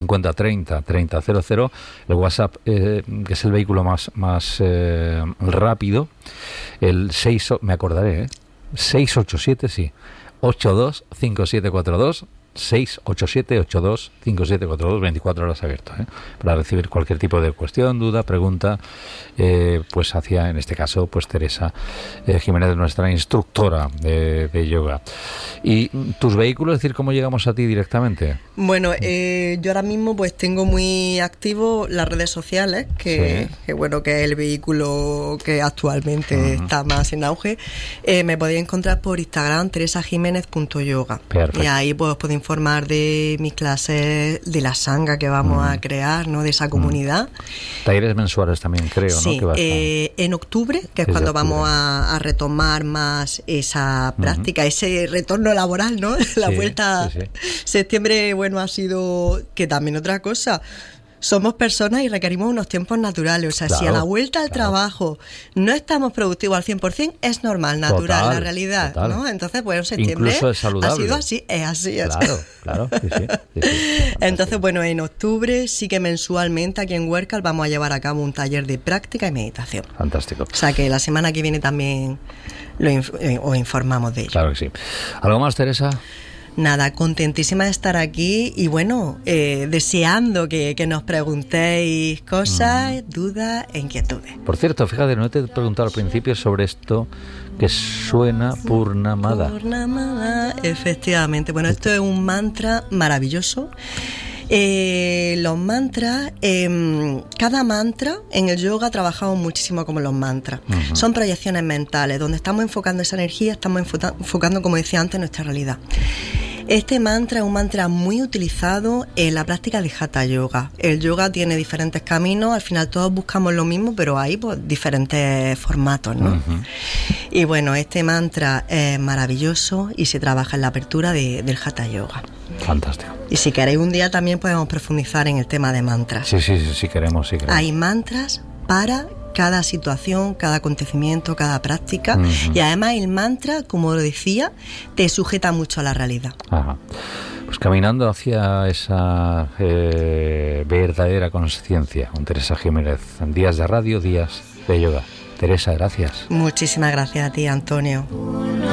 50 30 30 00, el WhatsApp, que es el vehículo más rápido, el 6, me acordaré, 687, sí, 825742, 687-82-5742, 24 horas abierto, para recibir cualquier tipo de cuestión, duda, pregunta, pues hacia, en este caso, pues Teresa Jiménez, nuestra instructora de yoga. ¿Y tus vehículos, es decir, cómo llegamos a ti directamente? Bueno, yo ahora mismo pues tengo muy activo las redes sociales, que bueno, que es el vehículo que actualmente está más en auge. Me podéis encontrar por Instagram, teresajimenez.yoga. Perfecto. Y ahí pues os puedo informar de mis clases, de la sangha que vamos a crear, ¿no? De esa comunidad. Talleres mensuales también, creo, sí, ¿no? En octubre, que es cuando vamos a retomar más esa práctica, ese retorno laboral, ¿no? La vuelta. Septiembre, bueno, ha sido que también otra cosa. Somos personas y requerimos unos tiempos naturales. O sea, si a la vuelta al trabajo no estamos productivos al 100%, es normal, natural, la realidad, ¿no? Entonces, bueno, septiembre incluso es saludable. Ha sido así, es así. Claro, sí. Entonces, bueno, en octubre sí que mensualmente aquí en Huércal vamos a llevar a cabo un taller de práctica y meditación. Fantástico. O sea, que la semana que viene también os informamos de ello. Claro que sí. ¿Algo más, Teresa? Nada, contentísima de estar aquí y bueno, deseando que nos preguntéis cosas, dudas e inquietudes. Por cierto, fíjate, no te he preguntado al principio sobre esto que suena Purnamada. Purnamada, efectivamente. Bueno, esto es un mantra maravilloso. Los mantras, cada mantra en el yoga trabajamos muchísimo como los mantras. Son proyecciones mentales donde estamos enfocando esa energía, estamos enfocando, como decía antes, nuestra realidad. Este mantra es un mantra muy utilizado en la práctica de Hatha Yoga. El yoga tiene diferentes caminos, al final todos buscamos lo mismo, pero hay pues, diferentes formatos, ¿no? Y bueno, este mantra es maravilloso y se trabaja en la apertura del Hatha Yoga. Fantástico. Y si queréis un día también podemos profundizar en el tema de mantras. Sí, queremos. Hay mantras para cada situación, cada acontecimiento, cada práctica. Y además el mantra, como lo decía, te sujeta mucho a la realidad. Ajá. Pues caminando hacia esa verdadera conciencia con Teresa Jiménez. Días de radio, días de yoga. Teresa, gracias. Muchísimas gracias a ti, Antonio.